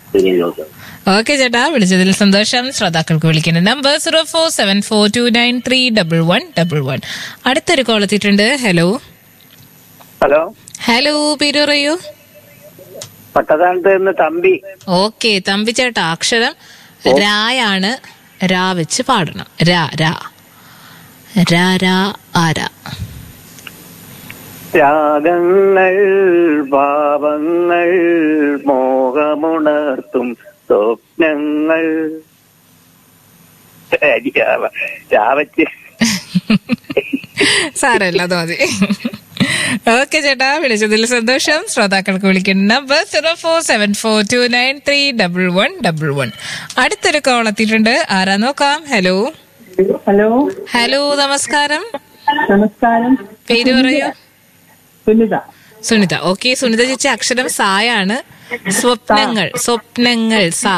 Okay ചേട്ടാ, വിളിച്ചതിൽ സന്തോഷം. ശ്രോതാക്കൾക്ക് വിളിക്കേണ്ട നമ്പർ 0474293111. അടുത്തൊരു കോൾ എത്തിയിട്ടുണ്ട്. ഹലോ ഹലോ ഹലോ, പേര് പറയൂ. പട്ടതാനത്ത് നിന്ന് തമ്പി. ഓക്കെ തമ്പി ചേട്ടാ, അക്ഷരം രായാണ്. രാ വെച്ച് പാടണം. രാ രാ രാ രാ ആരാ. രാഗങ്ങൾ ഭാവങ്ങൾ മോഹമുണർത്തും സ്വപ്നങ്ങൾ. രാവച്ച് സാരല്ല, അത് മതി. ഓക്കെ ചേട്ടാ, വിളിച്ചതിൽ സന്തോഷം. ശ്രോതാക്കൾക്ക് വിളിക്കുന്ന നമ്പർ 0474293111. അടുത്തൊരു കോൾ എത്തിയിട്ടുണ്ട്. ആരാ നോക്കാം. ഹലോ ഹലോ ഹലോ, നമസ്കാരം. നമസ്കാരം. പേര് പറയൂ. സുനിത. സുനിത. ഓക്കെ സുനിത ചേച്ചി, അക്ഷരം സായാണ്. സ്വപ്നങ്ങൾ. സ്വപ്നങ്ങൾ സാ.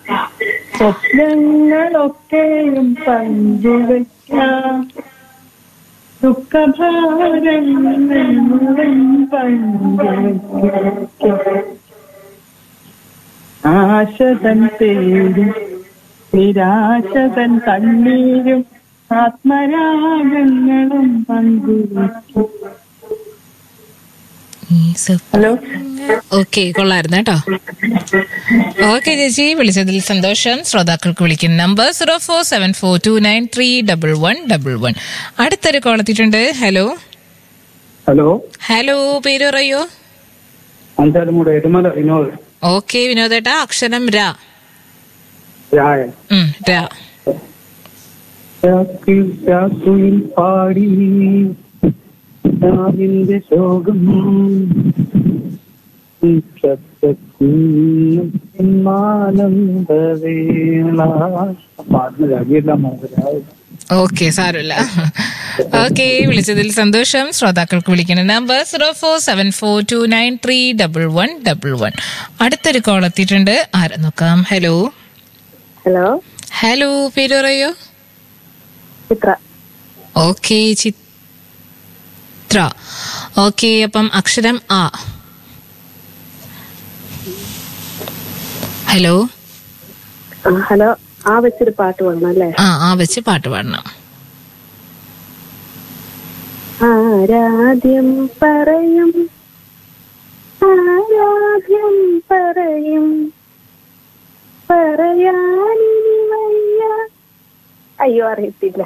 സ്വപ്നങ്ങളൊക്കെയും പങ്കുവയ്ക്കാം, ദുഃഖഭാരങ്ങളും പങ്കുവയ്ക്കാം. ആശതൻ പേരും നിരാശതൻ കണ്ണീരും ആത്മരാഗങ്ങളും പങ്കുവയ്ക്കും. ഹലോ. ഓക്കെ, കൊള്ളായിരുന്നു കേട്ടോ. ഓക്കെ ചേച്ചി, വിളിച്ചതിൽ സന്തോഷം. ശ്രോതാക്കൾക്ക് വിളിക്കുന്ന നമ്പർ 0474293111. അടുത്തൊരു കോൾ എത്തിയിട്ടുണ്ട്. ഹലോ ഹലോ ഹലോ, പേര് പറയൂ. വിനോദ്. ഓക്കെ വിനോദേട്ടാ, അക്ഷരം രാ. രാ. പാടി ശോകം ഓക്കെ, സാരമില്ല. ഓക്കെ, വിളിച്ചതിൽ സന്തോഷം. ശ്രോതാക്കൾക്ക് വിളിക്കുന്ന നമ്പർ 0474293111. അടുത്തൊരു കോൾ എത്തിയിട്ടുണ്ട്. ആരാ നോക്കാം. ഹലോ ഹലോ ഹലോ, പേര് പറയൂ. ചിത്ര. ഓക്കെ ചിത്ര. ഓക്കെ, അപ്പം അക്ഷരം ആ. ഹലോ ഹലോ, ആ വെച്ചൊരു പാട്ട് പാടണം അല്ലേ? ആ വെച്ച് പാട്ട് പാടണം. ആരാധ്യം പറയും ആരാധ്യം പറയും പറയാനിനി വയ്യ. അയ്യോ, അറിയത്തില്ല.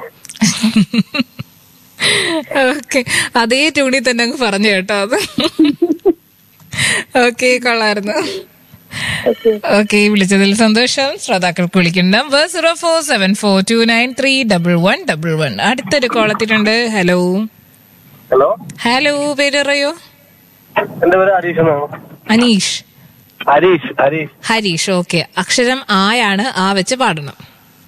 ഓക്കെ, അതേ ട്യൂണിൽ തന്നെ അങ്ങ് പറഞ്ഞു കേട്ടോ അത്. ഓക്കെ, കൊള്ളായിരുന്നു. ഓക്കെ, വിളിച്ചതിൽ സന്തോഷം. ശ്രോതാക്കൾക്ക് വിളിക്കുന്ന നമ്പർ 0474293111. അടുത്തൊരു കോൾ എത്തിയിട്ടുണ്ട്. ഹലോ ഹലോ ഹലോ, പേര് പറയൂ. എന്റെ പേര് ഹരീഷ് എന്നാണ്. അനീഷ്. ഹരീഷ്. ഹരീഷ്. ഓക്കെ, അക്ഷരം ആയാണ്. ആ വെച്ച് പാടണം.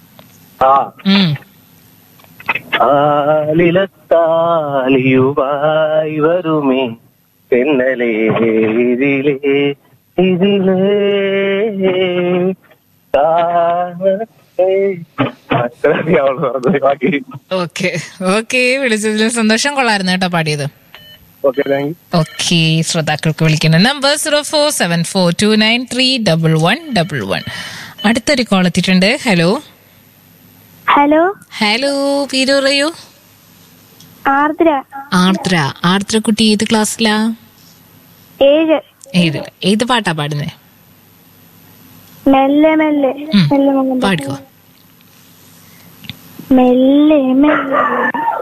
ആലിലത്താലിയുമായി വരുമേ പെണ്ണലേ ഇതിലേ ഇതിലേ. ഓക്കെ ഓക്കെ, വിളിച്ചതിൽ സന്തോഷം. കൊള്ളായിരുന്നു കേട്ടോ പാടിയത്. ഓക്കെ, ശ്രോതാക്കൾക്ക് വിളിക്കുന്ന നമ്പർ 0474293111. അടുത്തൊരു കോൾ എത്തിയിട്ടുണ്ട്. ഹലോ ഹലോ ഹലോ, പേര് പറയൂ. ആർദ്ര. ആർദ്ര കുട്ടി ഏത് ക്ലാസ്സിലാ? 7. ഏത് പാട്ടാ പാടുന്നേ? മെല്ലെ മെല്ലെ പാടിക്കോ. മെല്ലെ മെല്ലെ